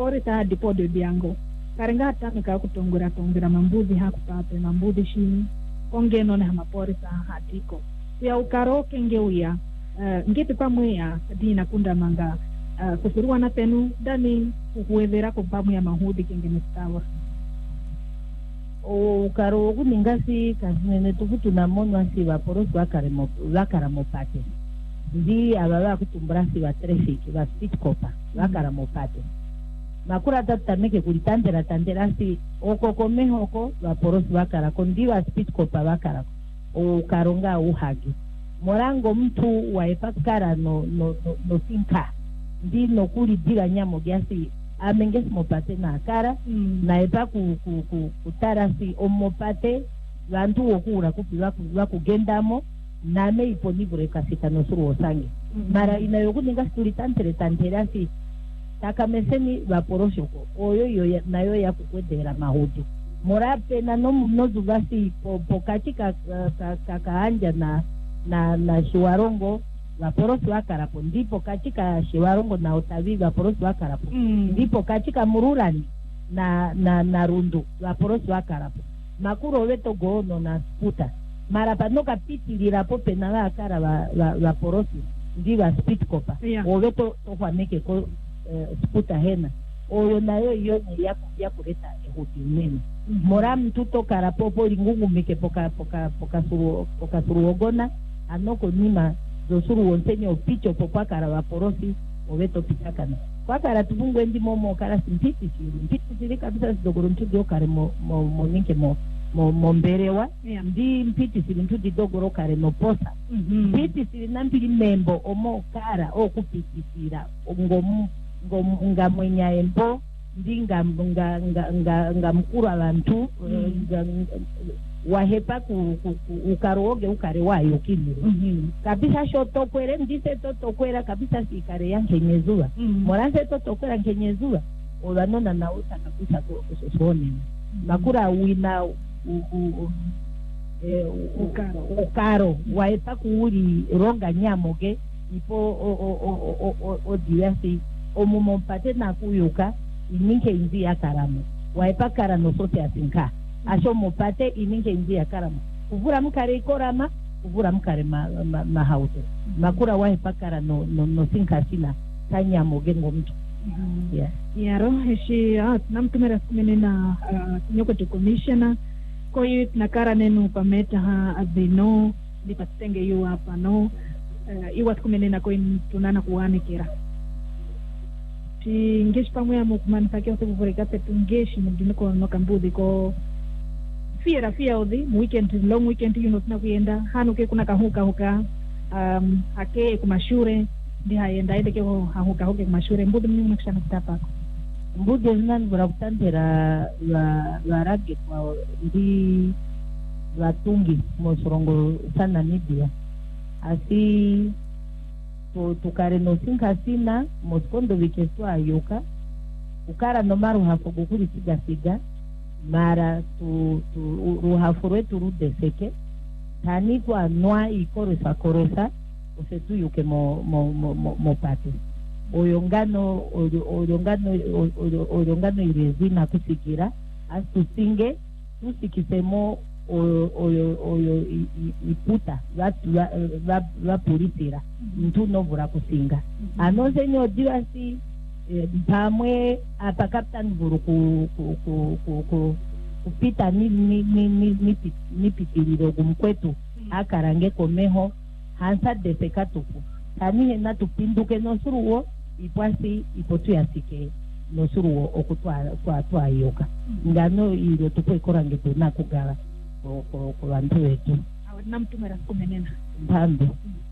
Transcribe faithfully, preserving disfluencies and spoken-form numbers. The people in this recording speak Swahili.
pori ta dipo de biango karenga ta meka kutongura tongura mambuzi hakupate mambuzi shini onge no na mapori ta hatiko ya ukaro kenge uya uh, ngiti pamwe ya dina kunda manga uh, kusurua na tenu dani kuwezera ko pamwe ya mahudi kenge mestawa o ukaro ogu ningasi kasine tukutu na mono asi vaporo wakare mo wakara mopate ndi ababa kutumbura si wa traffic wa speed copa wakara mopate makura tatameke kulitandera tandera si oko komeho ko vaporo wakara kondi wa speed copa wakara o karonga uhagi morango mtu waepakara no no no, no sinka ndi no kuli dira nyamo gyasi amengesi mopate na kara mm. na epa ku, ku, ku, kutarasi omopate vantu wokura kupi waku, waku gendamo na me iponibure kasita nosuru osange mm -hmm. mara inayokuninga sturi tantere tanterasi takameseni vaporoshoko oyo yo nayo ya kukwedera mahudi morape na no nozuvasi po, po katika kakaanja na na na shiwarongo vaporosi wakarapo ndipo katika shiwarongo na Otavi vaporosi wakarapo mm. ndipo katika Mururani na na na Rundu vaporosi wakarapo makuro weto goono na sputa mara panoka piti lirapo penala akara va, va, vaporosi ndiva speed copa yeah. oweto tohwaneke ko uh, sputa hena oyo nayo yone ya ya kuleta ehudi nene mm -hmm. mora mtuto karapo po lingungu mike poka poka poka suru poka suru ogona anoko nima dosuru wonsenye opicho popwa kara vaporosi oveto pitakana kwa kara tubungwe ndi momo kara simpiti chiri mpiti chiri kabisa sidogoro ntudio kare mo mo mo ninke mo mo, mo mberewa yeah. ndi mpiti chiri ntudi dogoro kare no posa mm -hmm. mpiti chiri nambili membo omo kara okupitisira ngomu ngomu ngamwenya embo ndi nga nga nga nga, nga mkuru abantu mm. nga, wahepa ku, ku, ku ukaroge ukare wayo kinuru mm -hmm. kabisa shoto kwere ndise toto kwera kabisa sikare yanke nyezuwa mm -hmm. moranse toto kwera nkenyezua olanona na uta kabisa kusosone mm -hmm. makura wina u, u, u, e, ukaro ukaro wahepa kuuri ronga nyamoge ipo o o o o o, o diasi omumo pate na kuyuka ininke inzi ya karamu wahepa karano sote asinka asho mopate ininge inzi ya karama kuvura mkare ikorama kuvura mkare ma, ma, ma hauto makura wahe pakara no, no, no sinka sina tanya mogengo mtu mm. yeah. yaro heshi ah, namtumera kumene na uh, nyoko tu commissioner ko yu nakara nenu pameta ha abino lipatenge yu hapa no uh, iwa kumene na ko tunana kuanikira ti ngeshi pamwe ya mukumanifakio se kuvoreka petu ngeshi mudiniko no kambudi ko fiera fia odi weekend long weekend you know tuna kuenda hanu ke kuna kahuka huka um ake kumashure ndi haenda ende ke hahuka huka kumashure mbudu mimi nakishana kutapa mbudu nani bora kutandera la la rage kwa ndi watungi mosorongo sana media asi to tukare no sinka sina moskondo vikeswa yoka ukara no maru hapo gukuri siga siga mara tu tu ruhafurwe turude seke tani kwa noa ikorosa korosa osetu yuke mo mo mo mo, mo pate oyongano oyongano oyongano irezina kusikira asusinge tusikisemo oyo oyo iputa watu va va pulisira mtu novura kusinga anoze nyo diwasi pamwe apa captain buru ku ku ku ku, ku kupita ni ni ni ni ni, ni pitiliro kumkwetu akarange komeho hansa desekatuku tani na tupinduke nosuruwo ipwasi ipotu yasike nosuruwo okutwa kwa twa yoka ngano iro tupo ikorange tuna kugala ko ko bantu wetu awona mtumera kumenena mpando